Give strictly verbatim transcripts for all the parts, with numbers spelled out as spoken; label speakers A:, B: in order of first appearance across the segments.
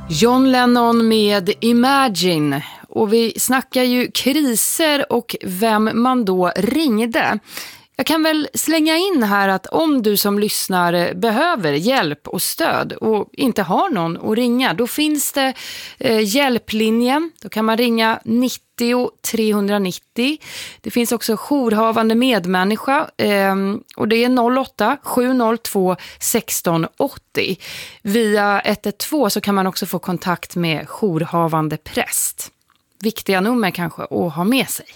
A: John Lennon med Imagine, och vi snackar ju kriser och vem man då ringde. Jag kan väl slänga in här att om du som lyssnar behöver hjälp och stöd och inte har någon att ringa, då finns det eh, hjälplinjen. Då kan man ringa nittio trehundranittio. Det finns också jourhavande medmänniska eh, och det är noll åtta sju noll två sexton åttio. Via ett ett två så kan man också få kontakt med jourhavande präst. Viktiga nummer kanske att ha med sig.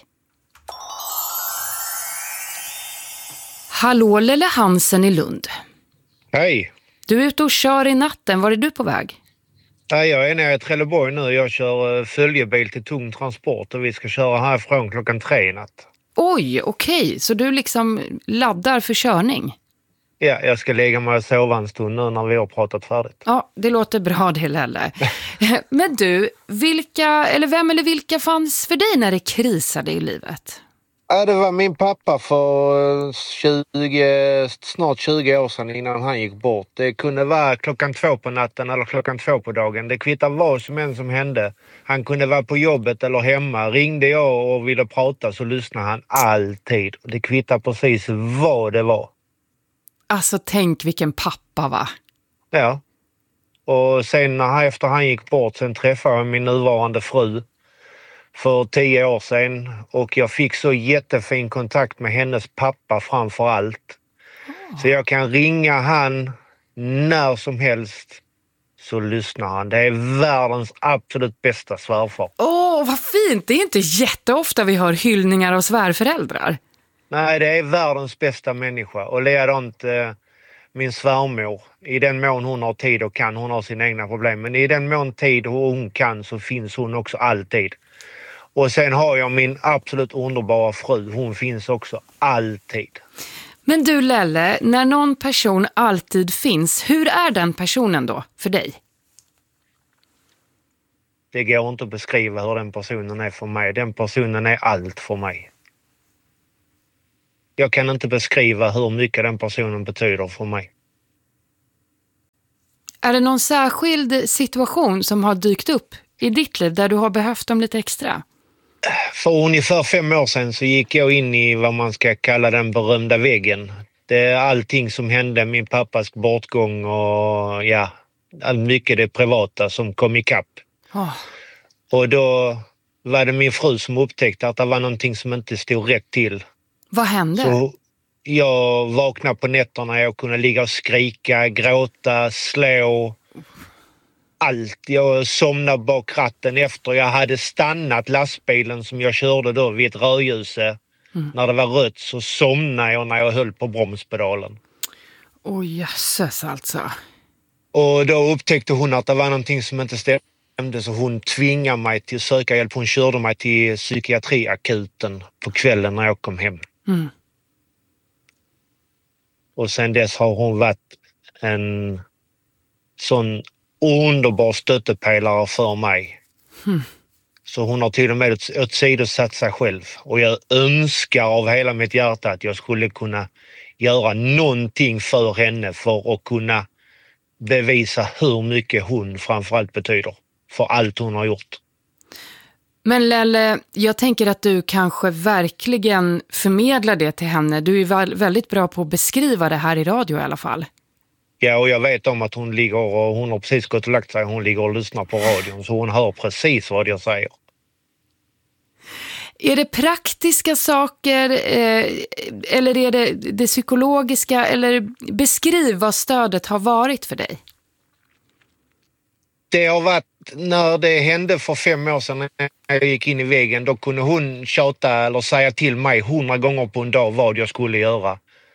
A: Hallå Lelle Hansen i Lund.
B: Hej.
A: Du är ute och kör i natten. Var är du på väg?
B: Ja, jag är nere i Trelleborg nu. Jag kör följebil till tung transport och vi ska köra härifrån klockan tre i natt.
A: Oj, okej. Okay. Så du liksom laddar för körning?
B: Ja, jag ska lägga mig och sova en stund nu när vi har pratat färdigt.
A: Ja, det låter bra det, Lelle. Men du, vilka, eller vem eller vilka fanns för dig när det krisade i livet?
B: Ja, det var min pappa för tjugo, snart tjugo år sedan innan han gick bort. Det kunde vara klockan två på natten eller klockan två på dagen. Det kvittar vad som än som hände. Han kunde vara på jobbet eller hemma. Ringde jag och ville prata så lyssnade han alltid. Det kvittar precis vad det var.
A: Alltså tänk vilken pappa, va?
B: Ja. Och sen när efter han gick bort sen träffade jag min nuvarande fru för tio år sedan och jag fick så jättefin kontakt med hennes pappa framför allt. Oh. Så jag kan ringa han när som helst så lyssnar han. Det är världens absolut bästa svärfar.
A: Åh, oh, vad fint! Det är inte jätteofta vi hör hyllningar av svärföräldrar.
B: Nej, det är världens bästa människa och ledant eh, min svärmor. I den mån hon har tid och kan, hon har sina egna problem. Men i den mån tid hon kan så finns hon också alltid. Och sen har jag min absolut underbara fru. Hon finns också alltid.
A: Men du Lelle, när någon person alltid finns, hur är den personen då för dig?
B: Det går inte att beskriva hur den personen är för mig. Den personen är allt för mig. Jag kan inte beskriva hur mycket den personen betyder för mig.
A: Är det någon särskild situation som har dykt upp i ditt liv där du har behövt dem lite extra?
B: För ungefär fem år sedan så gick jag in i vad man ska kalla den berömda väggen. Det är allting som hände, min pappas bortgång och ja, mycket det privata som kom ikapp. Oh. Och då var det min fru som upptäckte att det var någonting som inte stod rätt till.
A: Vad hände?
B: Så jag vaknade på nätterna, jag kunde ligga och skrika, gråta, slå. Allt. Jag somnade bak ratten efter jag hade stannat lastbilen som jag körde då vid ett rödljuse. Mm. När det var rött så somnade jag när jag höll på bromspedalen.
A: Åh jösses alltså.
B: Och då upptäckte hon att det var någonting som inte stämde så hon tvingade mig till att söka hjälp. Hon körde mig till psykiatriakuten på kvällen när jag kom hem. Mm. Och sen dess har hon varit en sån underbar stöttepelare för mig. Hmm. Så hon har till och med ett, ett sidosatt sig själv. Och jag önskar av hela mitt hjärta att jag skulle kunna göra någonting för henne för att kunna bevisa hur mycket hon framförallt betyder för allt hon har gjort.
A: Men Lelle, jag tänker att du kanske verkligen förmedlar det till henne. Du är väldigt bra på att beskriva det här i radio i alla fall.
B: Ja, och jag vet om att hon ligger och hon har precis gått och lagt sig. Hon ligger och lyssnar på radion så hon hör precis vad jag säger.
A: Är det praktiska saker eh, eller är det det psykologiska? Eller beskriv vad stödet har varit för dig.
B: Det har varit när det hände för fem år sedan när jag gick in i väggen. Då kunde hon tjata eller säga till mig hundra gånger på en dag vad jag skulle göra.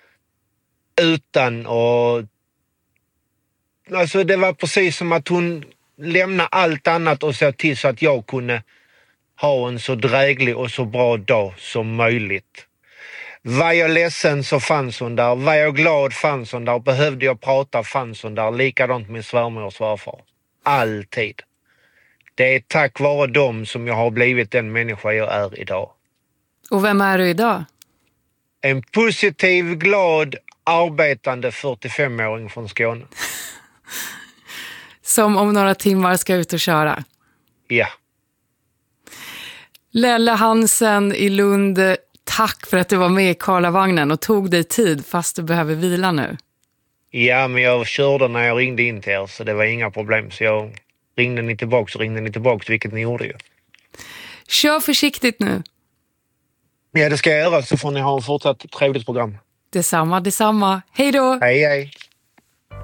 B: Utan att... Alltså det var precis som att hon lämnade allt annat och såg till så att jag kunde ha en så dräglig och så bra dag som möjligt. Var jag ledsen så fanns hon där. Var jag glad fanns hon där. Behövde jag prata fanns hon där. Likadant min svärmor och svärfar. Alltid. Det är tack vare dem som jag har blivit den människa jag är idag.
A: Och vem är du idag?
B: En positiv, glad, arbetande fyrtiofemåring från Skåne.
A: som om några timmar ska ut och köra.
B: Ja.
A: Lelle Hansen i Lund, tack för att du var med i Karlavagnen och tog dig tid fast du behöver vila nu.
B: Ja, men jag körde när jag ringde in till er så det var inga problem. Så jag ringde ni tillbaka så ringde ni tillbaka, vilket ni gjorde ju.
A: Kör försiktigt nu.
B: Ja, det ska jag göra så får ni ha en fortsatt trevligt program.
A: Detsamma, detsamma. Hej då!
B: Hej, hej!